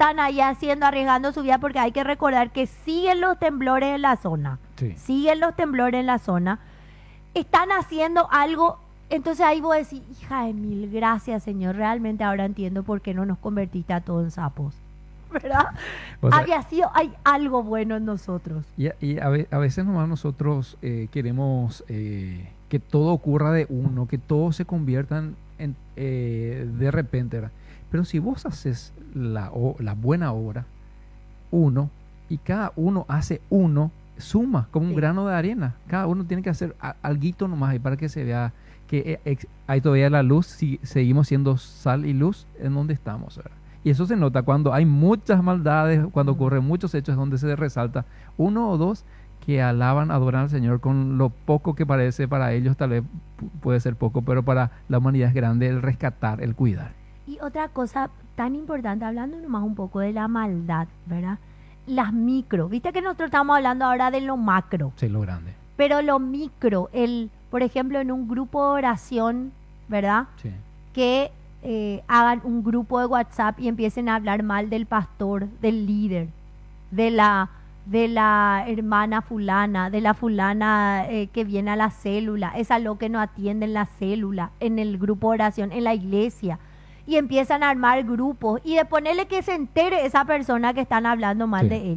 están ahí haciendo, arriesgando su vida, porque hay que recordar que siguen los temblores en la zona. Sí. Siguen los temblores en la zona. Están haciendo algo. Entonces ahí vos decís, hija de mil, gracias Señor, realmente ahora entiendo por qué no nos convertiste a todos en sapos, ¿verdad? O sea, Hay algo bueno en nosotros. a veces nomás nosotros queremos que todo ocurra de uno, que todo se convierta de repente, ¿verdad? Pero si vos haces la buena obra, uno, y cada uno hace uno, suma como un Sí. grano de arena. Cada uno tiene que hacer alguito nomás ahí para que se vea que hay todavía la luz, si seguimos siendo sal y luz en donde estamos, ¿verdad? Y eso se nota cuando hay muchas maldades, cuando ocurren muchos hechos donde se resalta uno o dos que alaban, adoran al Señor con lo poco que parece para ellos, tal vez puede ser poco, pero para la humanidad es grande el rescatar, el cuidar. Y otra cosa tan importante, hablando nomás un poco de la maldad, ¿verdad? Las micro, viste que nosotros estamos hablando ahora de lo macro, Sí, lo grande. pero lo micro, por ejemplo, en un grupo de oración, ¿verdad? Sí. Que hagan un grupo de WhatsApp y empiecen a hablar mal del pastor, del líder, de la hermana fulana, de la fulana que viene a la célula, esa lo que no atiende en la célula, en el grupo de oración, en la iglesia. Y empiezan a armar grupos y de ponerle que se entere esa persona que están hablando mal Sí. de él.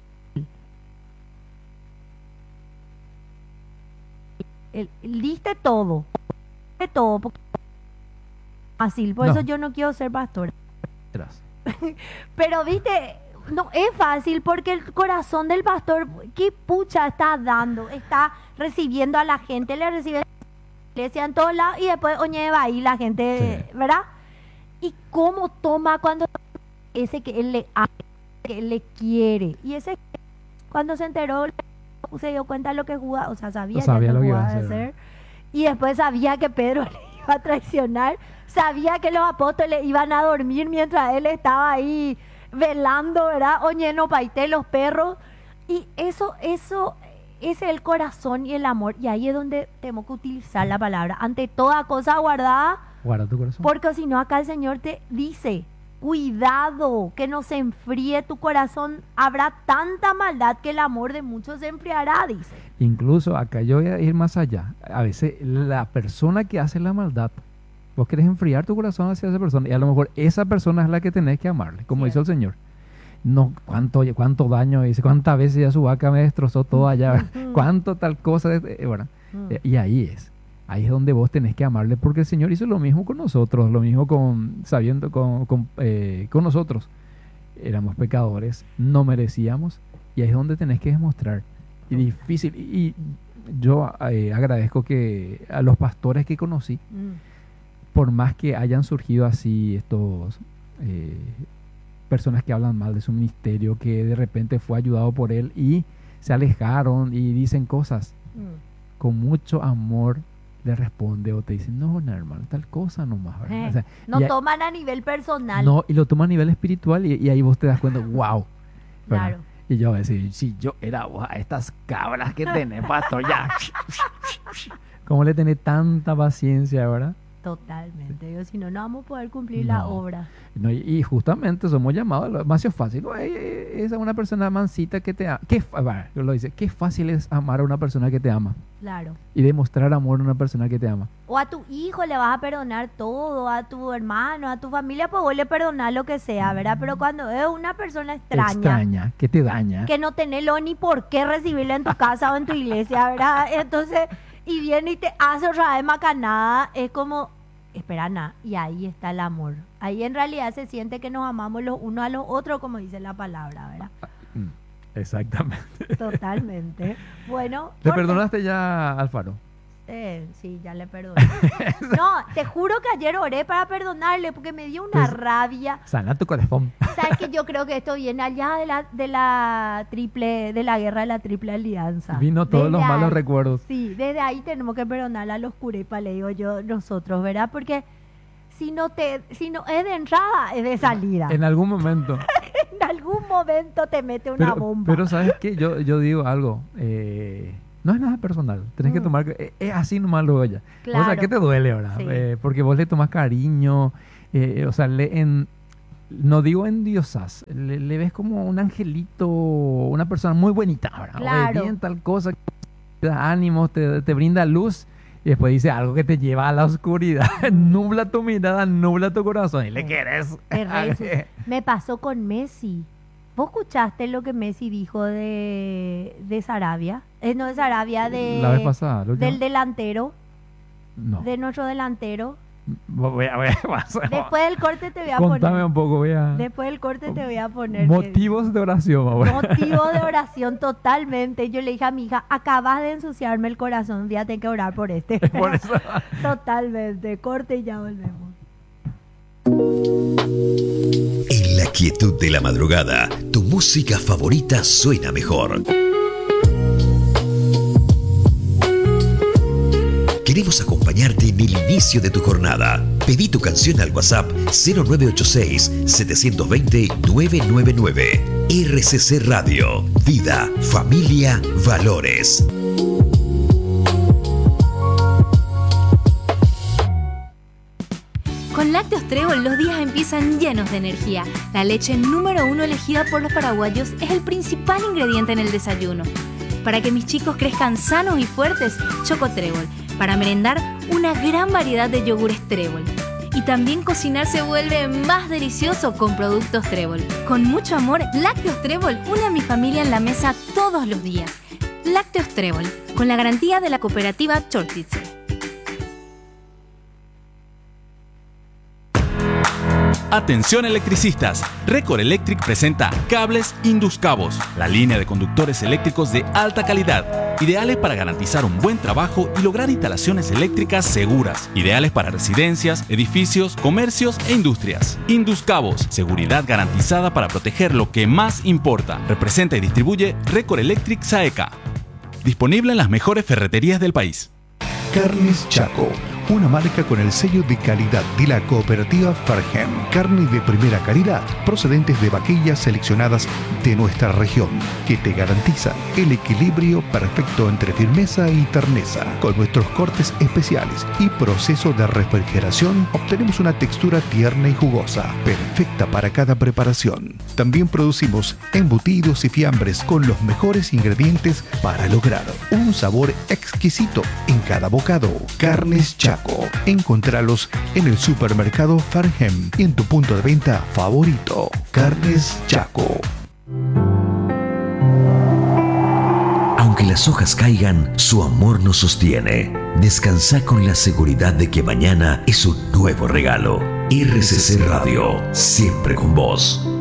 Liste todo, porque es fácil, por No. eso yo no quiero ser pastora. Tras. Pero viste, no es fácil porque el corazón del pastor, qué pucha está dando, está recibiendo a la gente, le recibe a la iglesia en todos lados y después oye va ahí la gente, Sí. ¿verdad? Y cómo toma cuando ese que él le ama, que él le quiere. Y ese cuando se enteró, se dio cuenta de lo que jugaba, o sea, sabía, Sabía ya lo no que iba a jugaba a hacer. hacer. Y después sabía que Pedro le iba a traicionar, sabía que los apóstoles iban a dormir mientras él estaba ahí velando, ¿verdad? Oye, no paité los perros. Y eso es el corazón y el amor. Y ahí es donde tenemos que utilizar la palabra. Ante toda cosa guardada, Guarda tu corazón. porque si no, acá el Señor te dice, cuidado, que no se enfríe tu corazón. Habrá tanta maldad que el amor de muchos se enfriará, dice. Incluso acá yo voy a ir más allá. A veces la persona que hace la maldad, vos querés enfriar tu corazón hacia esa persona y a lo mejor esa persona es la que tenés que amarle, como dice el Señor. No, cuánto daño hice, cuántas veces ya su vaca me destrozó todo allá, ¿verdad? Cuánto tal cosa, ¿verdad? Y ahí es donde vos tenés que amarle, porque el Señor hizo lo mismo con nosotros, lo mismo con nosotros. Éramos pecadores, no merecíamos, y ahí es donde tenés que demostrar. Y difícil, y yo agradezco que a los pastores que conocí, por más que hayan surgido así estos personas que hablan mal de su ministerio, que de repente fue ayudado por él y se alejaron y dicen cosas, con mucho amor le responde o te dice, no, hermano, tal cosa nomás, ¿verdad? O sea, no y toman a nivel personal. no, y lo toma a nivel espiritual y ahí vos te das cuenta, wow. Claro. Y yo voy a decir, si yo era vos, a estas cabras que tenés, pastor, ya. ¿Cómo le tenés tanta paciencia, verdad? Totalmente. Yo, si no, no vamos a poder cumplir la No. obra. No, y justamente somos llamados, lo más fácil. No, es una persona mansita que te ama. Lo dice, qué fácil es amar a una persona que te ama Claro. y demostrar amor a una persona que te ama. O a tu hijo le vas a perdonar todo, a tu hermano, a tu familia, pues vos le perdonás lo que sea, ¿verdad? Pero cuando es una persona extraña, Que te daña. que no tenés lo ni por qué recibirla en tu casa o en tu iglesia, ¿verdad? Entonces, y viene y te hace otra vez macanada, es como, espera, nada, y ahí está el amor. Ahí en realidad se siente que nos amamos los unos a los otros, como dice la palabra, ¿verdad? Exactamente. Totalmente. Bueno. ¿Le perdonaste ya a Alfaro? Sí, ya le perdoné. No, te juro que ayer oré para perdonarle porque me dio una Pues, rabia. Sana tu corazón. ¿Sabes que yo creo que esto viene allá de la guerra de la triple alianza? Vino todos los Desde malos ahí. recuerdos. Sí, desde ahí tenemos que perdonarle a los curepas, le digo yo, nosotros, ¿verdad? Porque si no es de entrada, es de salida. En algún momento. En algún momento te mete una bomba. Pero ¿sabes qué? Yo digo algo. No es nada personal. Tenés que tomar... Es así nomás lo ella. Claro. O sea, ¿qué te duele, verdad? Sí. Porque vos le tomás cariño. O sea, no digo endiosas, le ves como un angelito, una persona muy bonita, ¿verdad? Claro. Bien, tal cosa, te da ánimo, te brinda luz, y después dice algo que te lleva a la oscuridad, nubla tu mirada, nubla tu corazón, y le quieres. Me pasó con Messi. ¿Vos escuchaste lo que Messi dijo de Sarabia? No de Sarabia, La vez pasada, del delantero, no. de nuestro delantero. Voy a Después del corte te voy a Contame poner. un poco, Después del corte te voy a poner. Motivos de oración, ahora. Motivo de oración totalmente. Yo le dije a mi hija, acabas de ensuciarme el corazón, voy a tener que orar por este. Por eso. Totalmente. Corte y ya volvemos. En la quietud de la madrugada, tu música favorita suena mejor. Queremos acompañarte en el inicio de tu jornada. Pedí tu canción al WhatsApp 0986-720-999. RCC Radio. Vida, familia, valores. Con Lácteos Trébol los días empiezan llenos de energía. La leche número 1 elegida por los paraguayos es el principal ingrediente en el desayuno. Para que mis chicos crezcan sanos y fuertes, Choco Trébol. Para merendar, una gran variedad de yogures Trébol. Y también cocinar se vuelve más delicioso con productos Trébol. Con mucho amor, Lácteos Trébol une a mi familia en la mesa todos los días. Lácteos Trébol, con la garantía de la cooperativa Chortitze. Atención electricistas, Recor Electric presenta Cables Induscabos, la línea de conductores eléctricos de alta calidad, ideales para garantizar un buen trabajo y lograr instalaciones eléctricas seguras, ideales para residencias, edificios, comercios e industrias. Induscabos, seguridad garantizada para proteger lo que más importa. Representa y distribuye Recor Electric Saeca. Disponible en las mejores ferreterías del país. Carnes Chaco, una marca con el sello de calidad de la cooperativa Farhem. Carne de primera calidad, procedentes de vaquillas seleccionadas de nuestra región, que te garantizan el equilibrio perfecto entre firmeza y terneza. Con nuestros cortes especiales y proceso de refrigeración, obtenemos una textura tierna y jugosa, perfecta para cada preparación. También producimos embutidos y fiambres con los mejores ingredientes para lograr un sabor exquisito en cada bocado. Carnes Chaco. Encontralos en el supermercado Farhem y en tu punto de venta favorito. Carnes Chaco. Aunque las hojas caigan, su amor nos sostiene. Descansa con la seguridad de que mañana es un nuevo regalo. RCC Radio, siempre con vos.